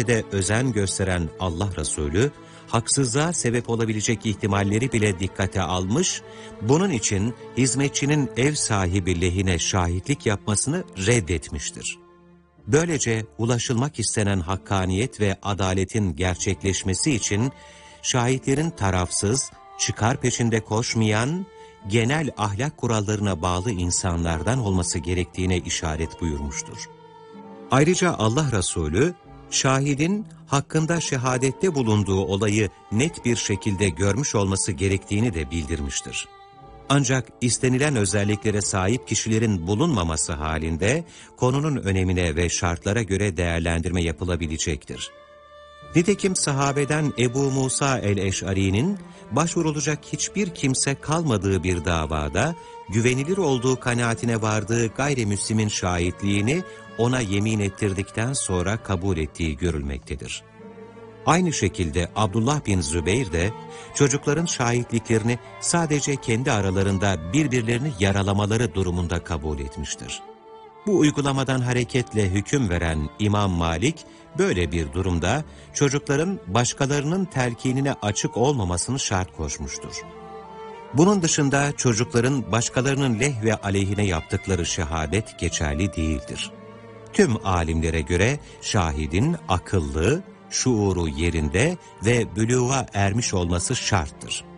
şekilde özen gösteren Allah Resulü, haksızlığa sebep olabilecek ihtimalleri bile dikkate almış, bunun için hizmetçinin ev sahibi lehine şahitlik yapmasını reddetmiştir. Böylece ulaşılmak istenen hakkaniyet ve adaletin gerçekleşmesi için şahitlerin tarafsız, çıkar peşinde koşmayan, genel ahlak kurallarına bağlı insanlardan olması gerektiğine işaret buyurmuştur. Ayrıca Allah Resulü, şahidin hakkında şehadette bulunduğu olayı net bir şekilde görmüş olması gerektiğini de bildirmiştir. Ancak istenilen özelliklere sahip kişilerin bulunmaması halinde konunun önemine ve şartlara göre değerlendirme yapılabilecektir. Nitekim sahabeden Ebu Musa el-Eş'ari'nin başvurulacak hiçbir kimse kalmadığı bir davada güvenilir olduğu kanaatine vardığı gayrimüslimin şahitliğini ona yemin ettirdikten sonra kabul ettiği görülmektedir. Aynı şekilde Abdullah bin Zübeyr de çocukların şahitliklerini sadece kendi aralarında birbirlerini yaralamaları durumunda kabul etmiştir. Bu uygulamadan hareketle hüküm veren İmam Malik, böyle bir durumda çocukların başkalarının telkinine açık olmamasını şart koşmuştur. Bunun dışında çocukların başkalarının leh ve aleyhine yaptıkları şehadet geçerli değildir. Tüm alimlere göre şahidin akıllı, şuuru yerinde ve bülûğa ermiş olması şarttır.